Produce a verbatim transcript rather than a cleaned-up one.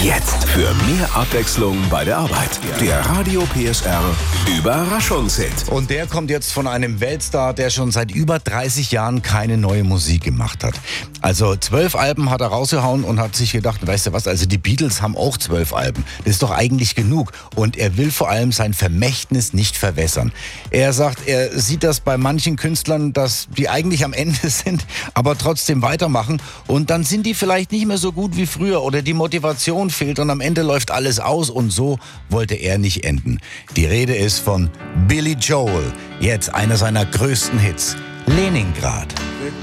Jetzt für mehr Abwechslung bei der Arbeit. Der Radio P S R Überraschungshit. Und der kommt jetzt von einem Weltstar, der schon seit über dreißig Jahren keine neue Musik gemacht hat. Also zwölf Alben hat er rausgehauen und hat sich gedacht, weißt du was, also die Beatles haben auch zwölf Alben. Das ist doch eigentlich genug. Und er will vor allem sein Vermächtnis nicht verwässern. Er sagt, er sieht das bei manchen Künstlern, dass die eigentlich am Ende sind, aber trotzdem weitermachen. Und dann sind die vielleicht nicht mehr so gut wie früher oder die Motivation fehlt und am Ende läuft alles aus. Und so wollte er nicht enden. Die Rede ist von Billy Joel. Jetzt einer seiner größten Hits, Leningrad.